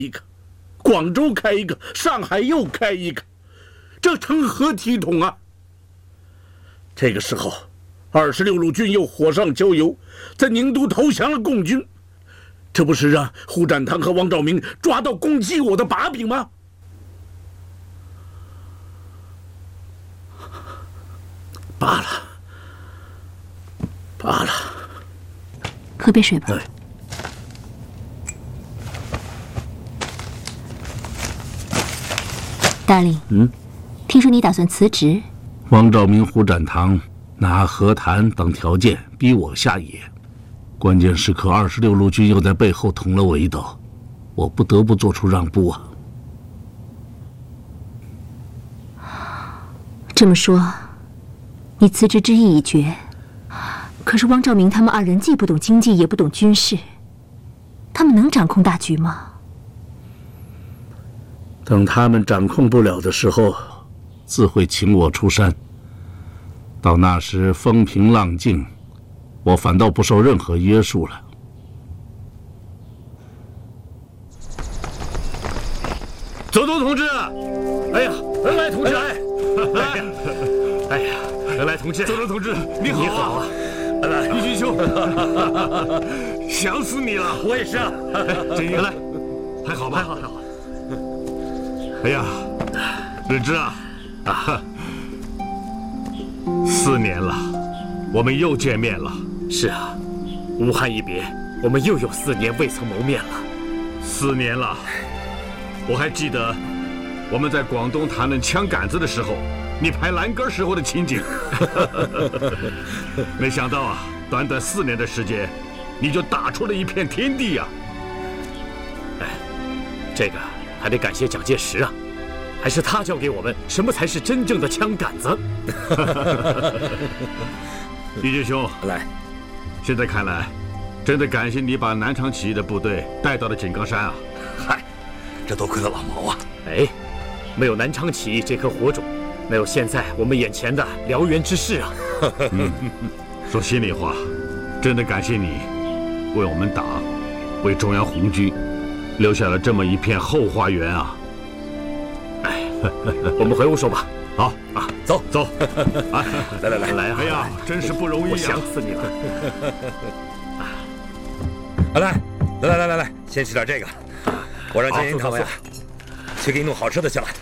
一个，广州开一个，上海又开一个，这成何体统啊！这个时候，26路军又火上浇油，在宁都投降了共军，这不是让胡展堂和王兆铭抓到攻击我的把柄吗？罢了， 喝杯水吧。大令，听说你打算辞职？ 王兆铭、胡展堂拿和谈当条件逼我下野，关键时刻26路军又在背后捅了我一刀，我不得不做出让步啊。 这么说，你辞职之意已决。可是汪兆铭他们二人既不懂经济，也不懂军事，他们能掌控大局吗？ 等他们掌控不了的时候，自会请我出山。到那时风平浪静，我反倒不受任何约束了。 左东同志，哎呀，恩来同志，哎呀，恩来同志， 左东同志，你好啊！义军兄，想死你了！ 我也是啊。 真英，来，还好吧？ 还好。 哎呀，日之啊，4年了，我们又见面了。 是啊，武汉一别，我们又有4年未曾谋面了。 4年了，我还记得我们在广东谈论枪杆子的时候，你排栏杆时候的情景。没想到啊，短短4年的时间，你就打出了一片天地呀！ 哎，这个还得感谢蒋介石啊，还是他教给我们什么才是真正的枪杆子。 义军兄， 来， 现在看来，真的感谢你把南昌起义的部队带到了井冈山啊！ 嗨，这多亏了老毛啊！ 哎，没有南昌起义这颗火种，没有现在我们眼前的燎原之势啊！ 说心里话，真的感谢你为我们党、为中央红军留下了这么一片后花园啊！ 哎，我们回屋说吧。 好啊， 走。 来啊！ 哎呀，真是不容易我啊！ 想死你了！来，先吃点这个。我让建英他们呀，去给你弄好吃的去了。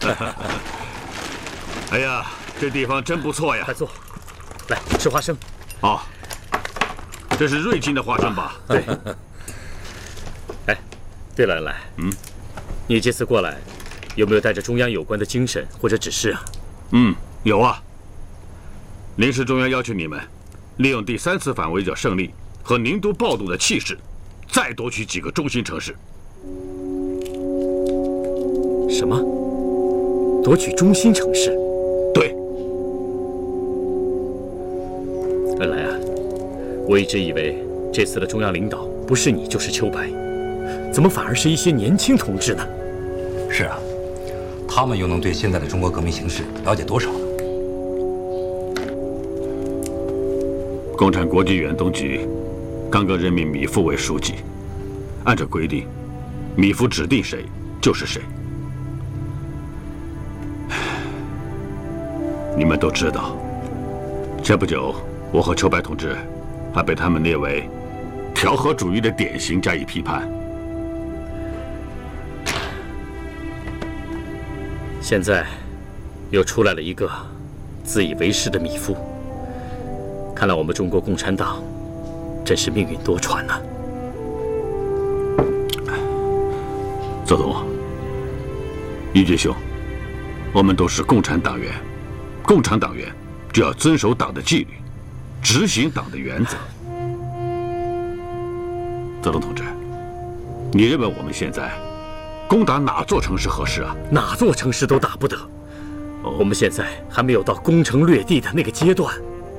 哎呀，这地方真不错呀！ 快坐，来吃花生。 哦，这是瑞金的花生吧？ 对。哎，对了，来，你这次过来，有没有带着中央有关的精神或者指示啊？ 有啊。临时中央要求你们，利用第3次反围剿胜利和宁都暴动的气势，再夺取几个中心城市。 什么？夺取中心城市？ 对。 恩来啊，我一直以为这次的中央领导不是你就是邱白，怎么反而是一些年轻同志呢？ 是啊，他们又能对现在的中国革命形势了解多少呢？ 共产国际远东局刚刚任命米夫为书记，按照规定，米夫指定谁就是谁。你们都知道，前不久我和邱白同志还被他们列为调和主义的典型加以批判。 现在又出来了一个自以为是的米夫，看来我们中国共产党真是命运多舛呐！ 左总，义军兄，我们都是共产党员，共产党员就要遵守党的纪律，执行党的原则。左龙同志，你认为我们现在攻打哪座城市合适啊？ 哪座城市都打不得，我们现在还没有到攻城略地的那个阶段。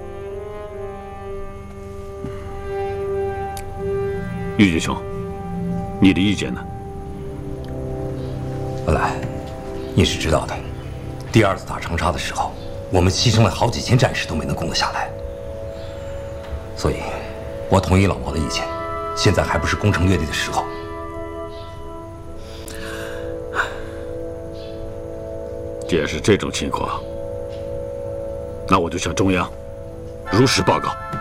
义军兄，你的意见呢？ 恩来，你是知道的，第2次打长沙的时候，我们牺牲了好几千战士都没能攻得下来，所以，我同意老毛的意见，现在还不是攻城略地的时候。 既然是这种情况，那我就向中央如实报告。